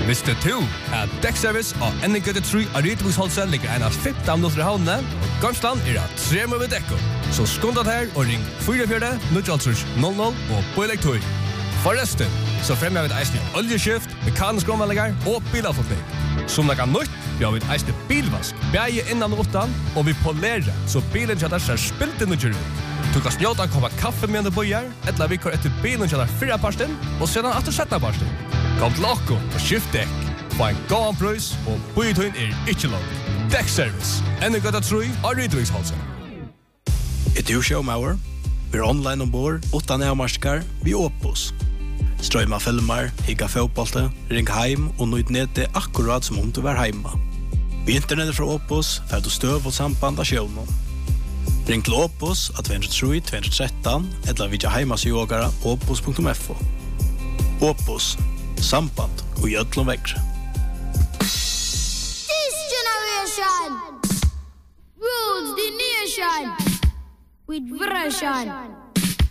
Visste du at Deckservice og NG3 av Rydviksholset ligger en av 15 minutter i havnene, og Gamsland at 3 med dekko. Så skåndat her og ring 44-000 og på elektor. Forresten, så fremmer vi et eisende oljeskift, mekanisk omvendinger og bilavfotning. Som det kan nytt, vi har et eisende bilvask, beie innan og utan, og vi polerer, så bilen kjøtter ser spilt inn og kjører ut. Du kan snjåta komme kaffe med en bøyer, eller vi kjører etter bilen kjøtter 4 parsten, og sedan etter 17 parsten. Kom til Akko og skift dekk. Få en god prøys, og bøyetøyen ikke langt. Deckservice, NG3 av Rydviksholset. Du showmauer? Vi online ombord, 8 nærmarskar, vi Opus. Strøyma filmer, higga fotbollte, ring heim og nøyd nede akkurat som om du var heima. Vi internettet fra Opus, fer du støv og samband av sjøvnen. Ring til Opus at 203-213, eller vidja heimasjogara opus.fo. Opus, samband og gjødlom vekre. This generation rules the nation with version.